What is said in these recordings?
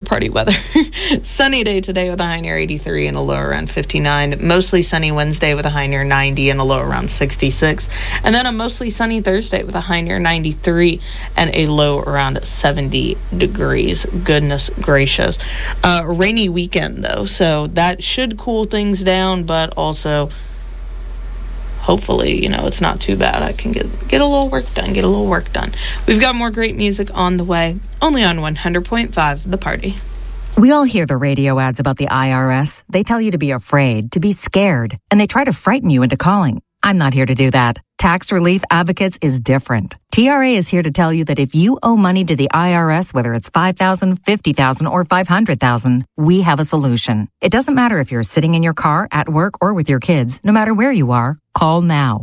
party weather. Sunny day today with a high near 83 and a low around 59. Mostly sunny Wednesday with a high near 90 and a low around 66. And then a mostly sunny Thursday with a high near 93 and a low around 70 degrees. Goodness gracious. Rainy weekend, though, so that should cool things down, but also hopefully, it's not too bad. I can get a little work done. We've got more great music on the way, only on 100.5 The Party. We all hear the radio ads about the IRS. They tell you to be afraid, to be scared, and they try to frighten you into calling. I'm not here to do that. Tax Relief Advocates is different. TRA is here to tell you that if you owe money to the IRS, whether it's $5,000, $50,000, or $500,000, we have a solution. It doesn't matter if you're sitting in your car, at work, or with your kids. No matter where you are, call now.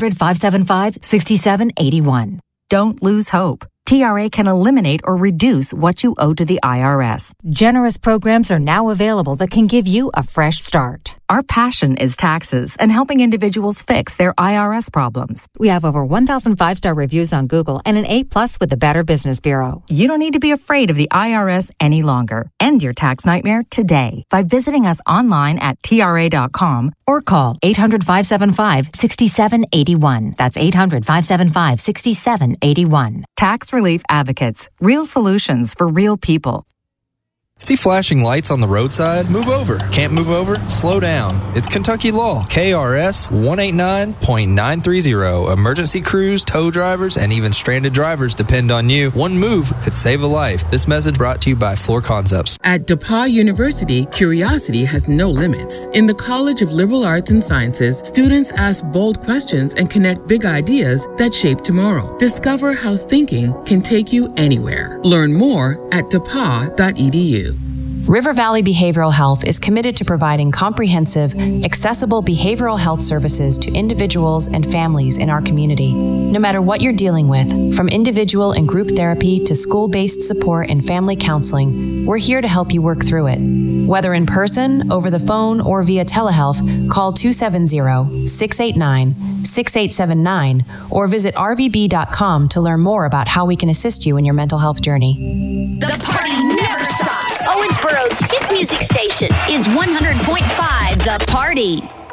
800-575-6781. Don't lose hope. TRA can eliminate or reduce what you owe to the IRS. Generous programs are now available that can give you a fresh start. Our passion is taxes and helping individuals fix their IRS problems. We have over 1,000 5-star reviews on Google and an A+ with the Better Business Bureau. You don't need to be afraid of the IRS any longer. End your tax nightmare today by visiting us online at TRA.com or call 800-575-6781. That's 800-575-6781. Tax Relief Advocates. Real solutions for real people. See flashing lights on the roadside? Move over. Can't move over? Slow down. It's Kentucky law. KRS 189.930. Emergency crews, tow drivers, and even stranded drivers depend on you. One move could save a life. This message brought to you by Floor Concepts. At DePauw University, curiosity has no limits. In the College of Liberal Arts and Sciences, students ask bold questions and connect big ideas that shape tomorrow. Discover how thinking can take you anywhere. Learn more at depaw.edu. River Valley Behavioral Health is committed to providing comprehensive, accessible behavioral health services to individuals and families in our community. No matter what you're dealing with, from individual and group therapy to school-based support and family counseling, we're here to help you work through it. Whether in person, over the phone, or via telehealth, call 270-689-6879 or visit rvb.com to learn more about how we can assist you in your mental health journey. The party never stops. Owensboro's hit music station is 100.5 The Party.